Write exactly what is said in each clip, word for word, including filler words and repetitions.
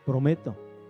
prometo.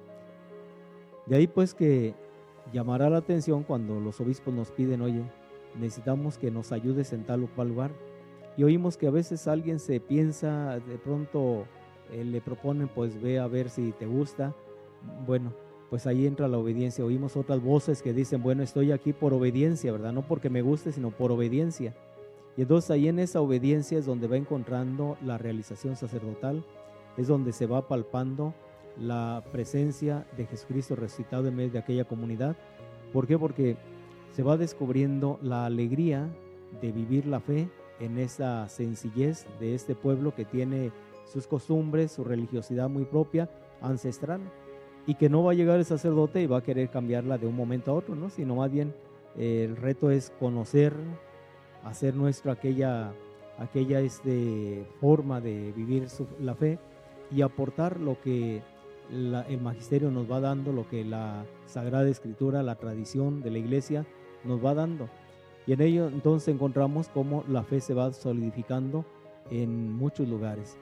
De ahí pues que llamará la atención cuando los obispos nos piden, oye, necesitamos que nos ayudes en tal o cual lugar. Y oímos que a veces alguien se piensa, de pronto eh, le proponen, pues ve a ver si te gusta. Bueno, pues ahí entra la obediencia. Oímos otras voces que dicen, bueno, estoy aquí por obediencia, ¿verdad? No porque me guste, sino por obediencia. Y entonces ahí en esa obediencia es donde va encontrando la realización sacerdotal, es donde se va palpando la presencia de Jesucristo resucitado en medio de aquella comunidad. ¿Por qué? Porque se va descubriendo la alegría de vivir la fe en esa sencillez de este pueblo que tiene sus costumbres, su religiosidad muy propia, ancestral, y que no va a llegar el sacerdote y va a querer cambiarla de un momento a otro, ¿no? Sino más bien eh, el reto es conocer, hacer nuestra aquella, aquella este, forma de vivir su, la fe y aportar lo que la, el magisterio nos va dando, lo que la Sagrada Escritura, la tradición de la Iglesia nos va dando. Y en ello entonces encontramos cómo la fe se va solidificando en muchos lugares.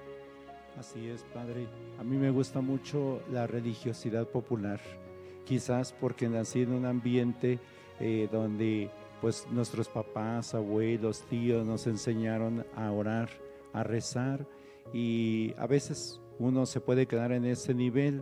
Así es, Padre. A mí me gusta mucho la religiosidad popular, quizás porque nací en un ambiente eh, donde pues nuestros papás, abuelos, tíos nos enseñaron a orar, a rezar, y a veces uno se puede quedar en ese nivel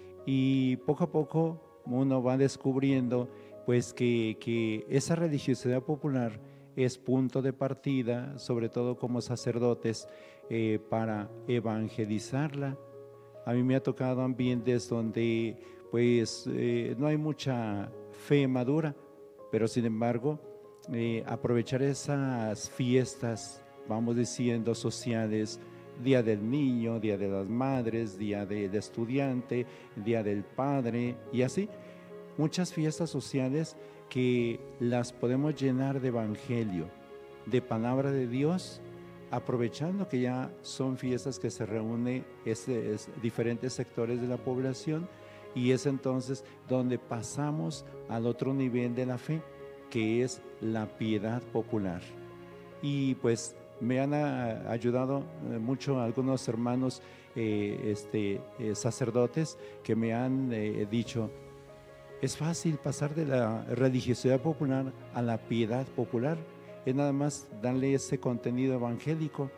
y poco a poco uno va descubriendo pues que, que esa religiosidad popular es punto de partida, sobre todo como sacerdotes, eh, para evangelizarla. A mí me ha tocado ambientes donde pues eh, no hay mucha fe madura, pero sin embargo eh, aprovechar esas fiestas, vamos diciendo, sociales, Día del Niño, Día de las Madres, Día del Estudiante, Día del Padre, y así muchas fiestas sociales que las podemos llenar de evangelio, de palabra de Dios, aprovechando que ya son fiestas que se reúnen este, es, diferentes sectores de la población, y es entonces donde pasamos al otro nivel de la fe, que es la piedad popular. Y pues me han a, ayudado mucho algunos hermanos eh, este, eh, sacerdotes que me han eh, dicho, es fácil pasar de la religiosidad popular a la piedad popular, es nada más darle ese contenido evangélico.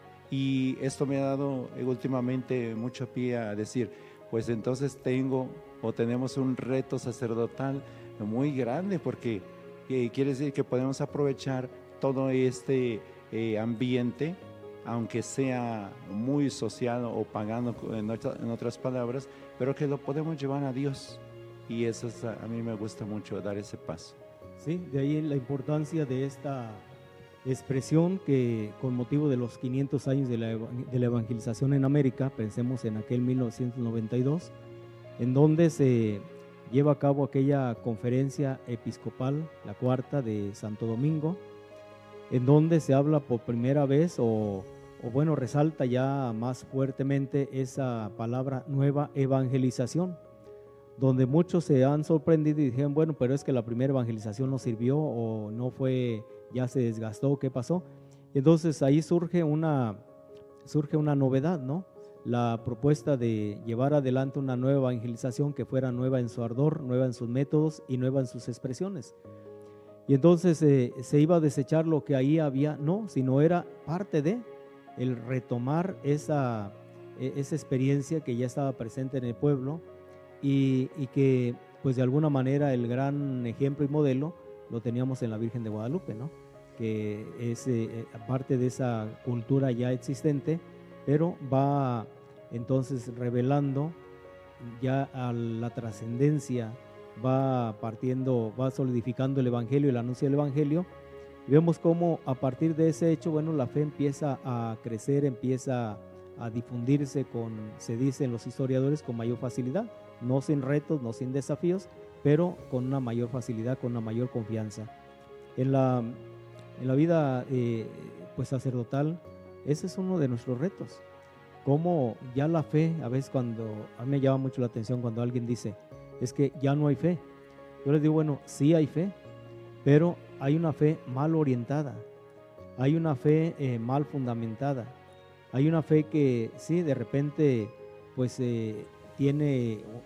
Y esto me ha dado últimamente mucho pie a decir, pues entonces tengo o tenemos un reto sacerdotal muy grande, porque eh, quiere decir que podemos aprovechar todo este eh, ambiente, aunque sea muy social o pagano en, otra, en otras palabras, pero que lo podemos llevar a Dios. Y eso es, a mí me gusta mucho dar ese paso. Sí, de ahí la importancia de esta expresión que con motivo de los quinientos años de la, de la evangelización en América, pensemos en aquel mil novecientos noventa y dos, en donde se lleva a cabo aquella conferencia episcopal, la cuarta de Santo Domingo, en donde se habla por primera vez o, o bueno, resalta ya más fuertemente esa palabra nueva evangelización, donde muchos se han sorprendido y dijeron, bueno, pero es que la primera evangelización no sirvió o no fue, ya se desgastó, ¿qué pasó? Entonces ahí surge una, surge una novedad, ¿no? La propuesta de llevar adelante una nueva evangelización que fuera nueva en su ardor, nueva en sus métodos y nueva en sus expresiones. Y entonces eh, se iba a desechar lo que ahí había, no, sino era parte de el retomar esa, esa experiencia que ya estaba presente en el pueblo, Y, y que pues de alguna manera el gran ejemplo y modelo lo teníamos en la Virgen de Guadalupe, ¿no? Que es eh, parte de esa cultura ya existente, pero va entonces revelando ya a la trascendencia, va partiendo, va solidificando el Evangelio, el anuncio del Evangelio, y vemos cómo a partir de ese hecho, bueno, la fe empieza a crecer, empieza a difundirse con, se dice en los historiadores, con mayor facilidad, no sin retos, no sin desafíos, pero con una mayor facilidad, con una mayor confianza. En la, en la vida eh, pues sacerdotal, ese es uno de nuestros retos. Como ya la fe, a veces cuando, a mí me llama mucho la atención cuando alguien dice, es que ya no hay fe. Yo les digo, bueno, sí hay fe, pero hay una fe mal orientada, hay una fe eh, mal fundamentada, hay una fe que sí, de repente, pues... Eh, tiene